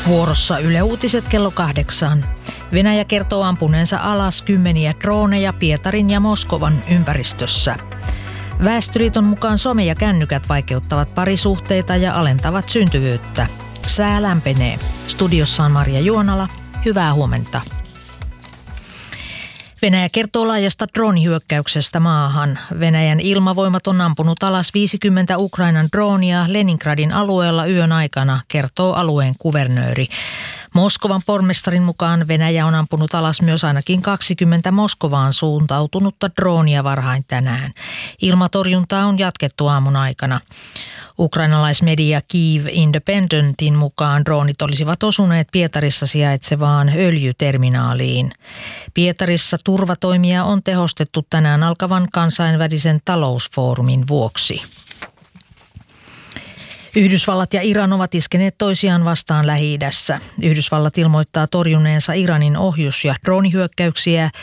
Vuorossa Yle Uutiset kello 8. Venäjä kertoo ampuneensa alas kymmeniä drooneja Pietarin ja Moskovan ympäristössä. Väestöliiton mukaan some ja kännykät vaikeuttavat parisuhteita ja alentavat syntyvyyttä. Sää lämpenee. Studiossa on Marja Juonala. Hyvää huomenta. Venäjä kertoo laajasta droonihyökkäyksestä maahan. Venäjän ilmavoimat on ampunut alas 50 Ukrainan droonia Leningradin alueella yön aikana, kertoo alueen kuvernööri. Moskovan pormestarin mukaan Venäjä on ampunut alas myös ainakin 20 Moskovaan suuntautunutta droonia varhain tänään. Ilmatorjuntaa on jatkettu aamun aikana. Ukrainalaismedia Kyiv Independentin mukaan droonit olisivat osuneet Pietarissa sijaitsevaan öljyterminaaliin. Pietarissa turvatoimia on tehostettu tänään alkavan kansainvälisen talousfoorumin vuoksi. Yhdysvallat ja Iran ovat iskeneet toisiaan vastaan Lähi-idässä. Yhdysvallat ilmoittaa torjuneensa Iranin ohjus- ja droonihyökkäyksiä